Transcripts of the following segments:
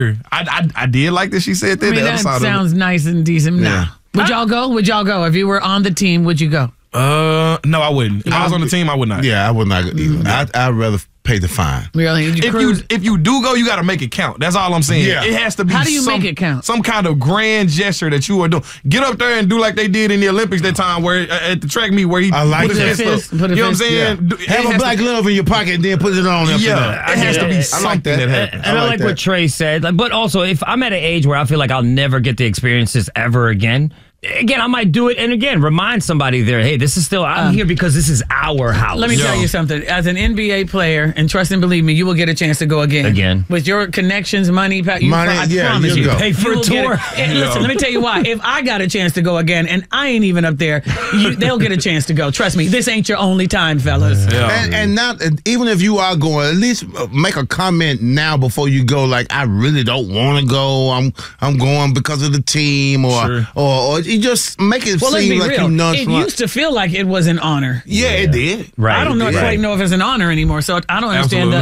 I did like that she said that. I mean, that sounds nice and decent. Yeah. Would y'all go? Would y'all go? If you were on the team, would you go? No, I wouldn't. If I was on the team, I would not. Yeah, I would not either. I'd rather pay the fine. Really? If you do go, you got to make it count. That's all I'm saying. Yeah. It has to be. How do you make it count? Some kind of grand gesture that you are doing. Get up there and do like they did in the Olympics that time, where at the track meet where he put his fist up. You know what I'm saying? Yeah. Have a black glove in your pocket and then put it on. Yeah, it has to be something that happens. And I like what Trey said. But also, if I'm at an age where I feel like I'll never get the experiences ever again. Again, I might do it, and again, remind somebody there, hey, this is still, I'm here because this is our house. Let me tell you something. As an NBA player, and trust and believe me, you will get a chance to go again. With your connections, money, I promise you. Pay for a tour. Listen, let me tell you why. If I got a chance to go again, and I ain't even up there, they'll get a chance to go. Trust me, this ain't your only time, fellas. And not, even if you are going, at least make a comment now before you go, like, I really don't want to go. I'm going because of the team, or you just make it seem like you nonchalant. It used to feel like it was an honor. Yeah, it did. Right. I don't quite know if it's an honor anymore, so I don't understand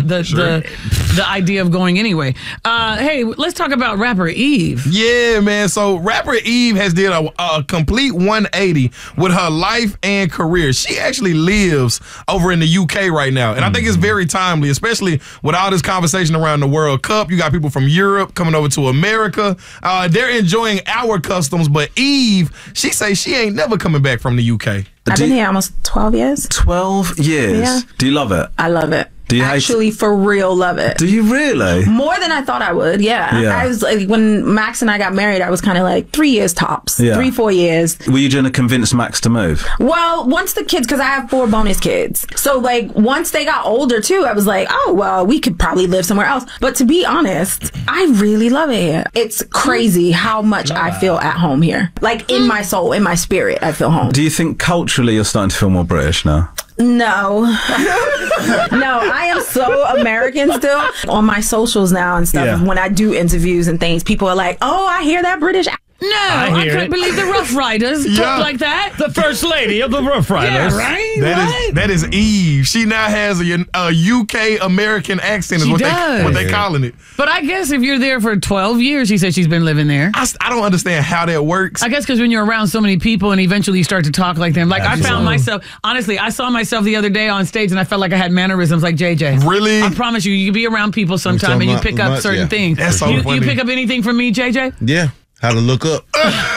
the idea of going anyway. Hey, let's talk about rapper Eve. Yeah, man. So rapper Eve has did a complete 180 with her life and career. She actually lives over in the UK right now, and I think it's very timely, especially with all this conversation around the World Cup. You got people from Europe coming over to America. They're enjoying our customs, but Eve, she say she ain't never coming back from the UK. I've been here almost 12 years. 12 years? Yeah. Do you love it? I love it. Do you actually for real love it? Do you really? More than I thought I would, yeah. I was like, when Max and I got married, I was kind of like 3 years tops. 3-4 years. Were you trying to convince Max to move? Well, once the kids, because I have 4 bonus kids. So like once they got older too, I was like, oh, well, we could probably live somewhere else. But to be honest, I really love it here. It's crazy how much I feel at home here. Like in my soul, in my spirit, I feel home. Do you think culturally you're starting to feel more British now? No. No, I am so American still. On my socials now and stuff, when I do interviews and things, people are like, oh, I hear that British. No, I couldn't believe the Rough Riders talk like that. The first lady of the Rough Riders. Yeah, right? That is Eve. She now has a UK American accent is what they calling it. But I guess if you're there for 12 years, she said she's been living there. I don't understand how that works. I guess because when you're around so many people and eventually you start to talk like them. Like I found myself, honestly, I saw myself the other day on stage and I felt like I had mannerisms like JJ. Really? I promise you, you can be around people sometime and you pick up certain things. That's so funny. You pick up anything from me, JJ? Yeah. How to look up.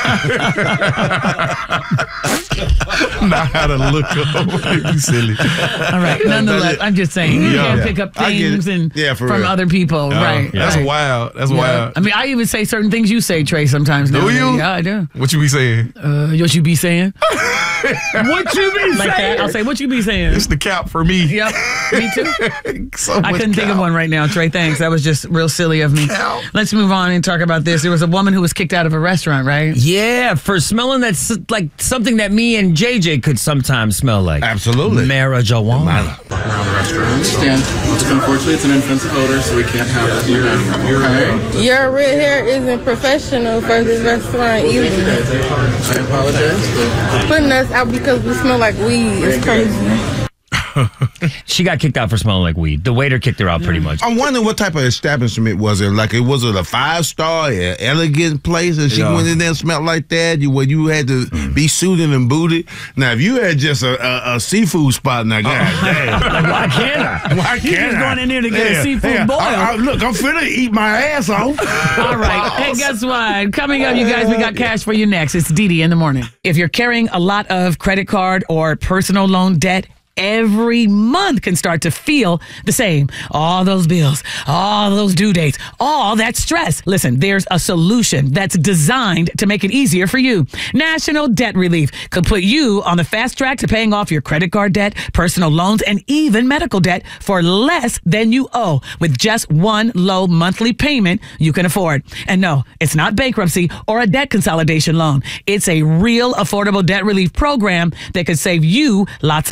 Not how to look up. You silly. All right. Nonetheless, I'm just saying you can pick up things from other people. Right. That's wild. That's wild. I mean, I even say certain things you say, Trey, sometimes. Do you? Yeah, I do. What you be saying? What you be saying? What you be like saying? That. I'll say, what you be saying? It's the cap for me. Yep. Me too. I couldn't think of one right now, Trey. Thanks. That was just real silly of me. Let's move on and talk about this. There was a woman who was kicked out of a restaurant, right? Yeah, for smelling that's like something that me and JJ could sometimes smell like. Absolutely. Marijuana. Around the restaurant. I understand. Unfortunately, it's an offensive odor, so we can't have it here. Your red hair isn't professional for this restaurant either. I apologize. Putting us out because we smell like weed is crazy. She got kicked out for smelling like weed. The waiter kicked her out pretty much. I'm wondering what type of establishment was it? Like, was it a 5-star, elegant place, and she went in there and smelled like that? Where you had to be suited and booted? Now, if you had just a seafood spot, now, goddamn. Why can't I? Why He can't was I? going in there to get a seafood boil. Look, I'm finna eat my ass off. All right. Hey, guess what? Coming up, you guys, we got cash for you next. It's Didi in the morning. If you're carrying a lot of credit card or personal loan debt, every month can start to feel the same. All those bills, all those due dates, all that stress. Listen, there's a solution that's designed to make it easier for you. National Debt Relief could put you on the fast track to paying off your credit card debt, personal loans, and even medical debt for less than you owe with just one low monthly payment you can afford. And no, it's not bankruptcy or a debt consolidation loan. It's a real affordable debt relief program that could save you lots of money.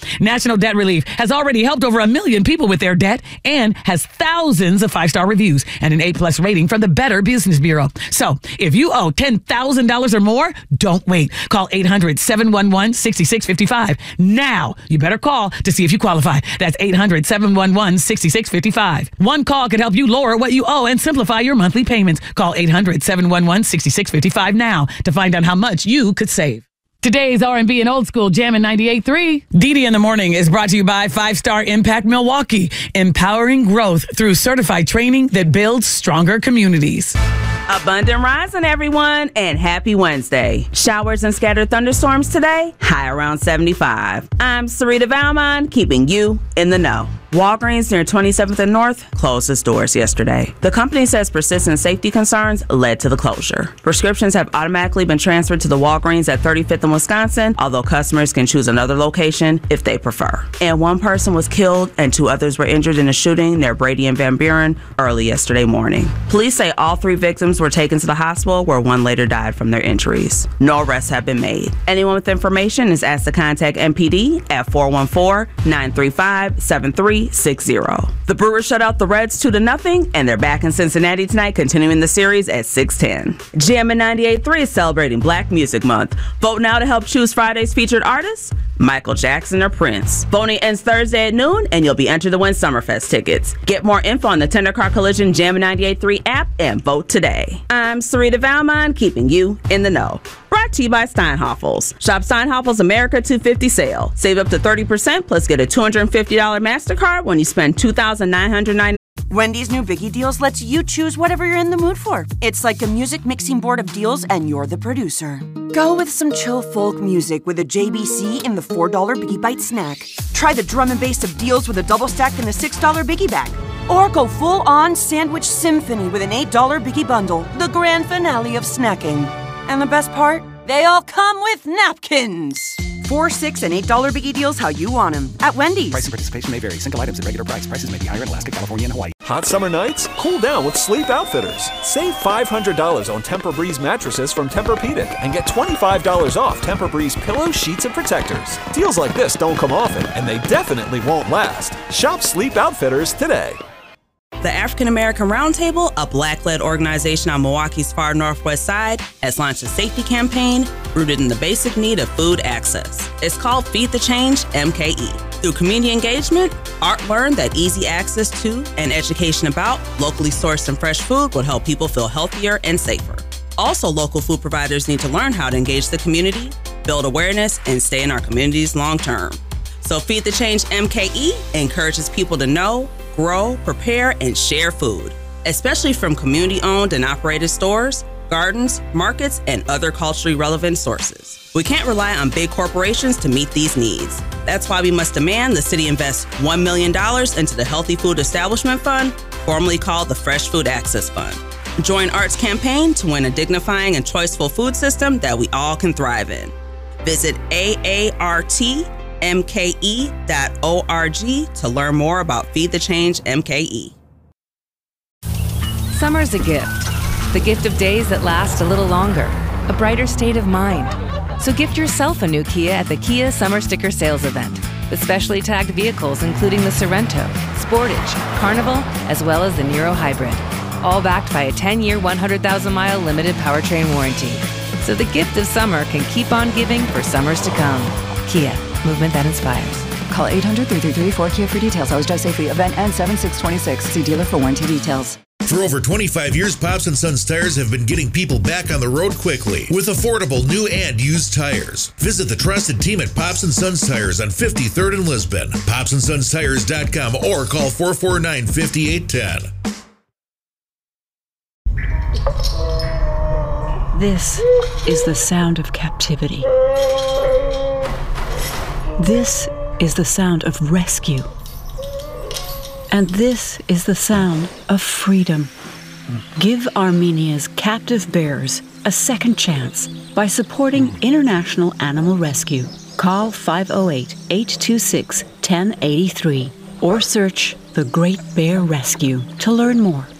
National Debt Relief has already helped over 1 million people with their debt and has thousands of 5-star reviews and an A+ rating from the Better Business Bureau. So if you owe $10,000 or more, don't wait. Call 800-711-6655. Now, you better call to see if you qualify. That's 800-711-6655. One call could help you lower what you owe and simplify your monthly payments. Call 800-711-6655 now to find out how much you could save. Today's R&B and old school Jammin' 98.3. Didi in the Morning is brought to you by 5-Star Impact Milwaukee, empowering growth through certified training that builds stronger communities. Abundant rising, everyone, and happy Wednesday. Showers and scattered thunderstorms today, high around 75. I'm Sarita Valmont, keeping you in the know. Walgreens near 27th and North closed its doors yesterday. The company says persistent safety concerns led to the closure. Prescriptions have automatically been transferred to the Walgreens at 35th and Wisconsin, although customers can choose another location if they prefer. And one person was killed and 2 others were injured in a shooting near Brady and Van Buren early yesterday morning. Police say all 3 victims were taken to the hospital, where 1 later died from their injuries. No arrests have been made. Anyone with information is asked to contact MPD at 414-935-7360. The Brewers shut out the Reds 2-0, and they're back in Cincinnati tonight, continuing the series at 6:10. Jammin' 98.3 is celebrating Black Music Month. Vote now to help choose Friday's featured artists, Michael Jackson or Prince. Voting ends Thursday at noon, and you'll be entered to win Summerfest tickets. Get more info on the Tender Car Collision Jammin' 98.3 app and vote today. I'm Sarita Valmont, keeping you in the know. Brought to you by Steinhoffels. Shop Steinhoffels America 250 sale. Save up to 30% plus get a $250 MasterCard when you spend $2,990. Wendy's new Biggie Deals lets you choose whatever you're in the mood for. It's like a music mixing board of deals, and you're the producer. Go with some chill folk music with a JBC in the $4 Biggie Bite snack. Try the drum and bass of deals with a double stack in the $6 Biggie Bag. Or go full-on sandwich symphony with an $8 Biggie Bundle, the grand finale of snacking. And the best part? They all come with napkins. $4, $6, and $8 Biggie Deals how you want them at Wendy's. Price and participation may vary. Single items at regular price. Prices may be higher in Alaska, California, and Hawaii. Hot summer nights? Cool down with Sleep Outfitters. Save $500 on Tempur-Breeze mattresses from Tempur-Pedic and get $25 off Tempur-Breeze pillows, sheets, and protectors. Deals like this don't come often, and they definitely won't last. Shop Sleep Outfitters today. The African American Roundtable, a Black-led organization on Milwaukee's far northwest side, has launched a safety campaign rooted in the basic need of food access. It's called Feed the Change MKE. Through community engagement, Art learned that easy access to and education about locally sourced and fresh food would help people feel healthier and safer. Also, local food providers need to learn how to engage the community, build awareness, and stay in our communities long term. So Feed the Change MKE encourages people to know, grow, prepare, and share food, especially from community-owned and operated stores, gardens, markets, and other culturally relevant sources. We can't rely on big corporations to meet these needs. That's why we must demand the city invest $1 million into the Healthy Food Establishment Fund, formerly called the Fresh Food Access Fund. Join Art's campaign to win a dignifying and choiceful food system that we all can thrive in. Visit aartmke.org to learn more about Feed the Change MKE. Summer's a gift. The gift of days that last a little longer. A brighter state of mind. So gift yourself a new Kia at the Kia Summer Sticker Sales Event. With specially tagged vehicles including the Sorrento, Sportage, Carnival, as well as the Niro Hybrid. All backed by a 10-year, 100,000-mile limited powertrain warranty. So the gift of summer can keep on giving for summers to come. Kia, movement that inspires. Call 800-333-4KIA for details. Always drive safely. Event ends 7/6/26. See dealer for warranty details. For over 25 years, Pops & Sons Tires have been getting people back on the road quickly with affordable new and used tires. Visit the trusted team at Pops & Sons Tires on 53rd and Lisbon, popsandsonstires.com, or call 449-5810. This is the sound of captivity. This is the sound of rescue. And this is the sound of freedom. Give Armenia's captive bears a second chance by supporting International Animal Rescue. Call 508-826-1083 or search The Great Bear Rescue to learn more.